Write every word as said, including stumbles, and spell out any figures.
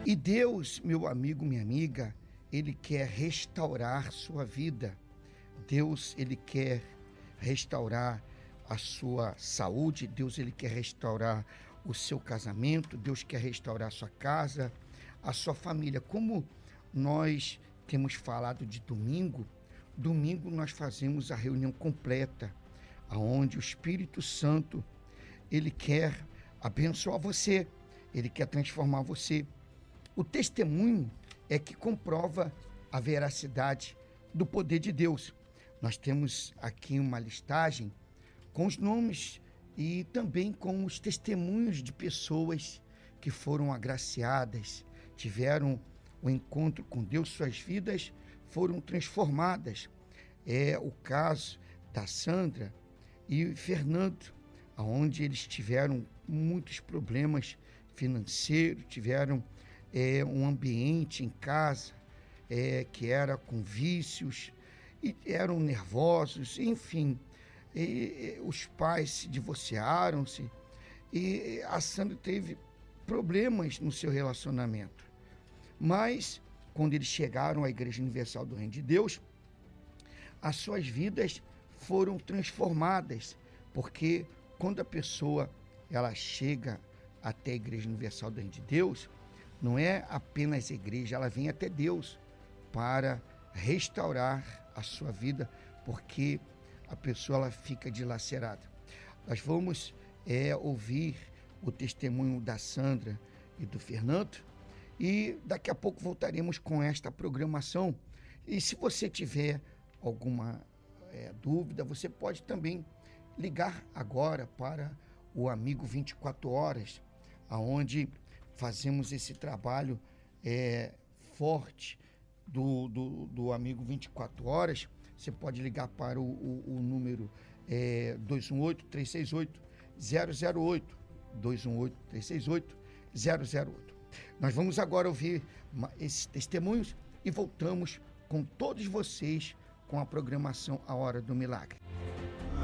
E Deus, meu amigo, minha amiga, Ele quer restaurar sua vida. Deus, Ele quer restaurar a sua saúde. Deus, Ele quer restaurar o seu casamento. Deus quer restaurar a sua casa, a sua família. Como nós temos falado de domingo, domingo nós fazemos a reunião completa, onde o Espírito Santo, Ele quer abençoar você, Ele quer transformar você. O testemunho é que comprova a veracidade do poder de Deus. Nós temos aqui uma listagem com os nomes e também com os testemunhos de pessoas que foram agraciadas, tiveram o encontro com Deus, suas vidas foram transformadas. É o caso da Sandra e Fernando, onde eles tiveram muitos problemas financeiros, tiveram é, um ambiente em casa é, que era com vícios, e eram nervosos, enfim, e, e, os pais se divorciaram-se e a Sandra teve problemas no seu relacionamento. Mas, quando eles chegaram à Igreja Universal do Reino de Deus, as suas vidas foram transformadas, porque quando a pessoa ela chega até a Igreja Universal do Reino de Deus, não é apenas a igreja, ela vem até Deus para restaurar a sua vida, porque a pessoa ela fica dilacerada. Nós vamos é, ouvir o testemunho da Sandra e do Fernando, e daqui a pouco voltaremos com esta programação. E se você tiver alguma é, dúvida, você pode também ligar agora para o Amigo vinte e quatro horas, aonde fazemos esse trabalho é, forte do, do, do Amigo vinte e quatro horas. Você pode ligar para o, o, o número é, dois um oito, três seis oito, zero zero oito, dois um oito, três seis oito, zero zero oito. Nós vamos agora ouvir esses testemunhos e voltamos com todos vocês com a programação A Hora do Milagre.